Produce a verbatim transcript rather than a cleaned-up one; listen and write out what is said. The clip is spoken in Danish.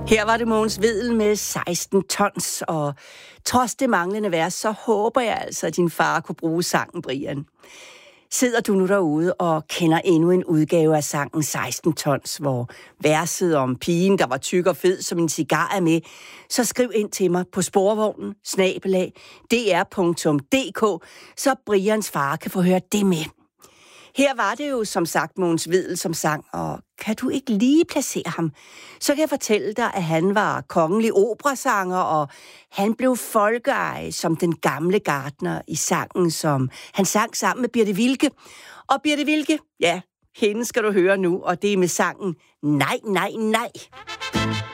Her var det Mogens Vedel med seksten tons, og trods det manglende vers, så håber jeg altså, at din far kunne bruge sangen, Brian. Sidder du nu derude og kender endnu en udgave af sangen seksten tons, hvor verset om pigen, der var tyk og fed som en cigar er med, så skriv ind til mig på sporvognen, snabelag, d r punktum d k, så Brians far kan få høre det med. Her var det jo som sagt Mogens Vedel som sang, og kan du ikke lige placere ham, så kan jeg fortælle dig, at han var kongelig operasanger, og han blev folkeeje som den gamle gartner i sangen, som han sang sammen med Birthe Wilke. Og Birthe Wilke, ja, hende skal du høre nu, og det er med sangen Nej, nej, nej.